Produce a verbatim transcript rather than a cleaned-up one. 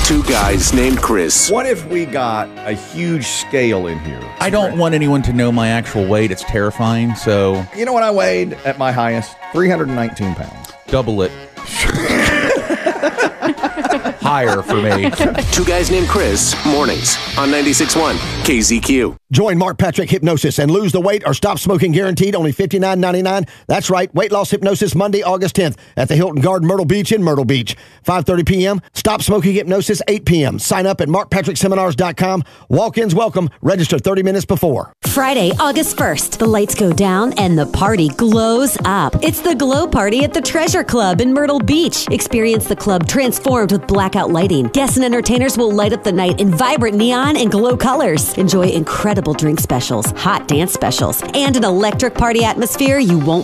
Two guys named Chris. What if we got a huge scale in here? I don't want anyone to know my actual weight. It's terrifying, so You know what I weighed at my highest? three hundred nineteen pounds. double it. Higher for me. Two guys named Chris, mornings on ninety-six point one K Z Q. Join Mark Patrick Hypnosis and lose the weight or stop smoking guaranteed, only fifty-nine ninety-nine. That's right, weight loss hypnosis Monday, August tenth at the Hilton Garden Myrtle Beach in Myrtle Beach. five thirty p.m. Stop smoking hypnosis, eight p.m. Sign up at mark patrick seminars dot com. Walk-ins welcome. Register thirty minutes before. Friday, August first, the lights go down and the party glows up. It's the Glow Party at the Treasure Club in Myrtle Beach. Experience the club transformed with blackout lighting. Guests and entertainers will light up the night in vibrant neon and glow colors. Enjoy incredible drink specials, hot dance specials, and an electric party atmosphere you won't